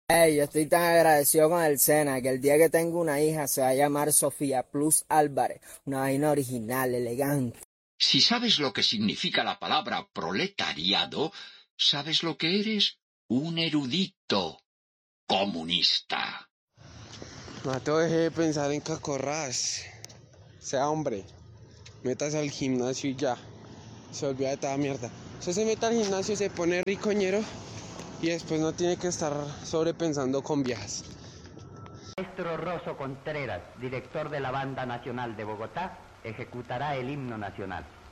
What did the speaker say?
Ey, yo estoy tan agradecido con el Sena que el día que tengo una hija se va a llamar Sofía Plus Álvarez, una vaina original, elegante. Si sabes lo que significa la palabra proletariado, ¿sabes lo que eres? Un erudito comunista. Mateo, deje de pensar en cacorras. Sea hombre, métase al gimnasio y ya. Se olvida de toda mierda. Usted se mete al gimnasio, se pone ricoñero y después no tiene que estar sobrepensando con viejas. Maestro Rosso Contreras, director de la Banda Nacional de Bogotá, ejecutará el himno nacional.